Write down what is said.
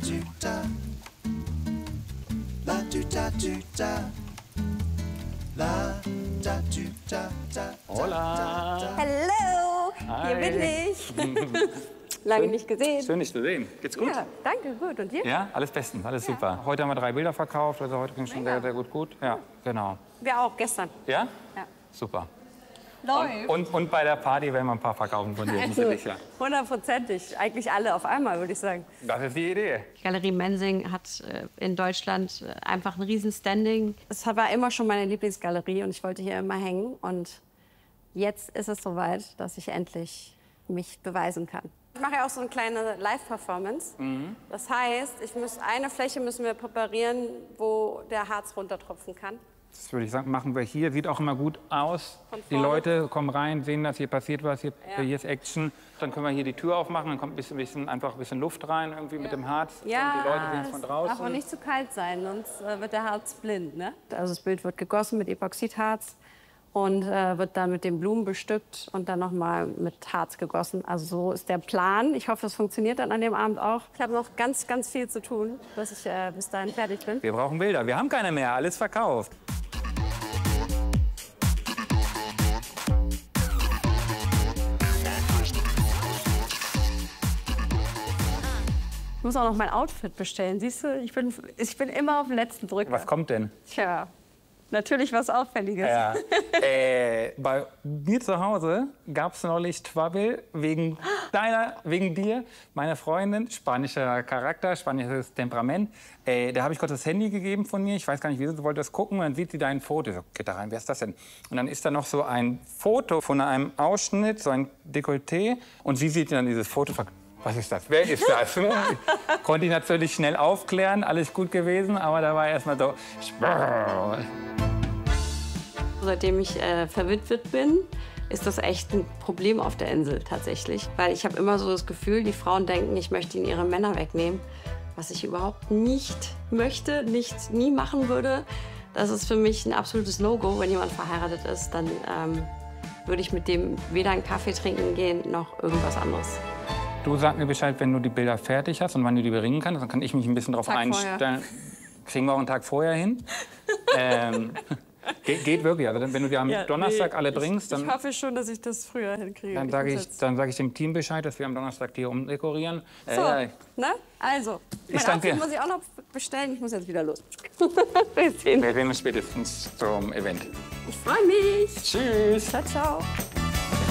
La-du-da-du-da. La-du-da-du-da. La-da-du-da-da. Hola. Hallo, hier bin ich. Lange nicht gesehen. Schön, dich zu sehen. Geht's gut? Ja, danke, gut. Und dir? Ja, alles bestens, alles super. Heute haben wir 3 Bilder verkauft, also heute ging schon sehr, sehr gut. Ja, genau. Wir auch, gestern. Ja? Ja. Super. Läuft. Und bei der Party werden wir ein paar verkaufen von dir, bin ich sicher. 100%. Eigentlich alle auf einmal, würde ich sagen. Das ist die Idee. Galerie Mensing hat in Deutschland einfach ein Riesen-Standing. Es war immer schon meine Lieblingsgalerie und ich wollte hier immer hängen. Und jetzt ist es soweit, dass ich endlich mich beweisen kann. Ich mache ja auch so eine kleine Live-Performance. Das heißt, eine Fläche müssen wir präparieren, wo der Harz runtertropfen kann. Das würde ich sagen, machen wir hier. Sieht auch immer gut aus. Die vorne. Leute kommen rein, sehen, dass hier passiert was, hier ist Action. Dann können wir hier die Tür aufmachen, dann kommt einfach ein bisschen Luft rein irgendwie mit dem Harz. Und die Leute sehen es von draußen. Darf auch nicht zu kalt sein, sonst wird der Harz blind. Ne? Also das Bild wird gegossen mit Epoxidharz und wird dann mit den Blumen bestückt und dann nochmal mit Harz gegossen. Also so ist der Plan. Ich hoffe, das funktioniert dann an dem Abend auch. Ich habe noch ganz, ganz viel zu tun, bis ich bis dahin fertig bin. Wir brauchen Bilder. Wir haben keine mehr, alles verkauft. Ich muss auch noch mein Outfit bestellen. Siehst du, ich bin immer auf den letzten Drücker. Was kommt denn? Tja, natürlich was Auffälliges. Ja. Bei mir zu Hause gab es neulich Trouble wegen dir, meiner Freundin, spanischer Charakter, spanisches Temperament. Da habe ich Gott das Handy gegeben von mir. Ich weiß gar nicht, wieso, sie wollte das gucken. Und dann sieht sie da ein Foto. Ich so, geht da rein, wer ist das denn? Und dann ist da noch so ein Foto von einem Ausschnitt, so ein Dekolleté. Und sie sieht dann dieses Foto. Was ist das? Wer ist das? Konnte ich natürlich schnell aufklären, alles gut gewesen, aber da war erst mal so. Seitdem ich verwitwet bin, ist das echt ein Problem auf der Insel tatsächlich. Weil ich habe immer so das Gefühl, die Frauen denken, ich möchte ihnen ihre Männer wegnehmen. Was ich überhaupt nicht möchte, nie machen würde. Das ist für mich ein absolutes No-Go. Wenn jemand verheiratet ist, dann würde ich mit dem weder einen Kaffee trinken gehen, noch irgendwas anderes. Du sag mir Bescheid, wenn du die Bilder fertig hast und wann du die bringen kannst. Dann kann ich mich ein bisschen darauf einstellen. Kriegen wir auch einen Tag vorher hin. Geht wirklich. Also wenn du die am Donnerstag alle bringst, dann... Ich hoffe schon, dass ich das früher hinkriege. Dann sage ich dem Team Bescheid, dass wir am Donnerstag die umdekorieren. So, ne? Also, mein Outfit muss ich auch noch bestellen. Ich muss jetzt wieder los. Wir sehen uns spätestens zum Event. Ich freue mich. Tschüss. Ciao, ciao.